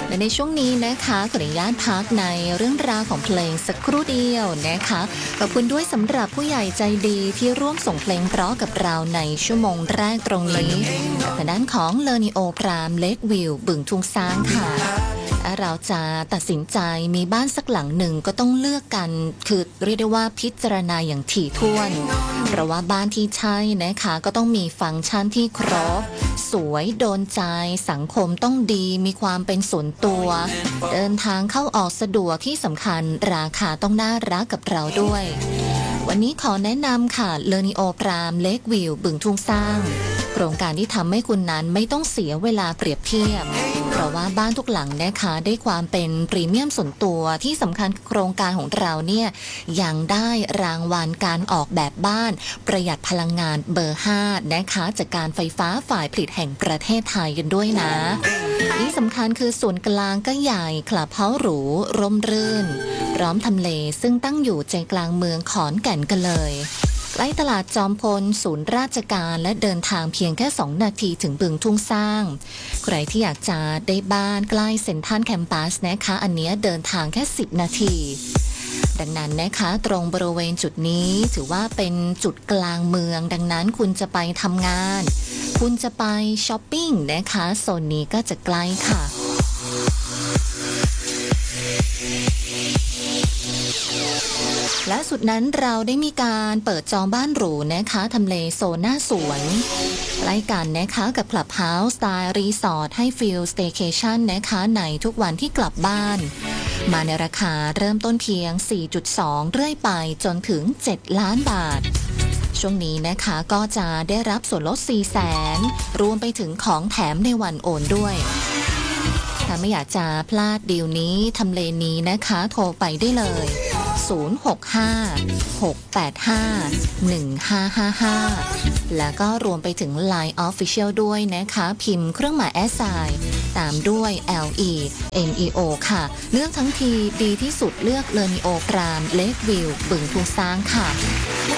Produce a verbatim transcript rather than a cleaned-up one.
และในช่วงนี้นะคะขออนุญาตพักในเรื่องราวของเพลงสักครู่เดียวนะคะขอบคุณด้วยสำหรับผู้ใหญ่ใจดีที่ร่วมส่งเพลงเพราะกับเราในชั่วโมงแรกตรงนี้กับทางด้านของเลอนิโอพรามเลกวิวบึงทุ่งช้างค่ะเราจะตัดสินใจมีบ้านสักหลังหนึ่งก็ต้องเลือกกันคือเรียกได้ว่าพิจารณาอย่างถี่ถ้วนเพราะว่าบ้านที่ใช่นะคะก็ต้องมีฟังก์ชันที่ครบสวยโดนใจสังคมต้องดีมีความเป็นส่วนตัวเดินทางเข้าออกสะดวกที่สำคัญราคาต้องน่ารักกับเราด้วยวันนี้ขอแนะนำค่ะเลอนิโอพรามเลกวิวบึงทุ่งสร้างโครงการที่ทำให้คุณนั้นไม่ต้องเสียเวลาเปรียบเทียบเพราะว่าบ้านทุกหลังนะคะได้ความเป็นพรีเมียมส่วนตัวที่สำคัญโครงการของเราเนี่ยยังได้รางวัลการออกแบบบ้านประหยัดพลังงานเบอร์ห้านะคะจากการไฟฟ้าฝ่ายผลิตแห่งประเทศไทยกันด้วยนะที่สำคัญคือส่วนกลางก็ใหญ่คลับเฮ้าส์หรูร่มรื่นพร้อมทำเลซึ่งตั้งอยู่ใจกลางเมืองขอนแก่นกันเลยใกล้ตลาดจอมพลศูนย์ราชการและเดินทางเพียงแค่สองนาทีถึงบึงทุ่งสร้างใครที่อยากจะได้บ้านใกล้เซ็นทรัลแคมปัสนะคะอันนี้เดินทางแค่สิบนาทีดังนั้นนะคะตรงบริเวณจุดนี้ถือว่าเป็นจุดกลางเมืองดังนั้นคุณจะไปทำงานคุณจะไปช้อปปิ้งนะคะโซนนี้ก็จะใกล้ค่ะและสุดนั้นเราได้มีการเปิดจองบ้านหรูนะคะทำเลโซนหน้าสวนใกล้กันนะคะกับคลับเฮาส์สไตล์รีสอร์ทให้ฟิลสเตย์เคชั่นนะคะในทุกวันที่กลับบ้านมาในราคาเริ่มต้นเพียง สี่จุดสอง เรื่อยไปจนถึงเจ็ดล้านบาทช่วงนี้นะคะก็จะได้รับส่วนลด สี่แสน รวมไปถึงของแถมในวันโอนด้วยถ้าไม่อยากจะพลาดดีลนี้ทำเลนี้นะคะโทรไปได้เลยศูนย์ หก ห้า หก แปด ห้า หนึ่ง ห้า ห้า ห้าแล้วก็รวมไปถึง ไลน์ Official ด้วยนะคะพิมพ์เครื่องหมาย แอท ไซน์ ตามด้วย แอล อี เอ็น อี โอ ค่ะเลือกทั้งทีดีที่สุดเลือกเลอนิโอพรามเลกวิวบึงทุ่งสร้างค่ะ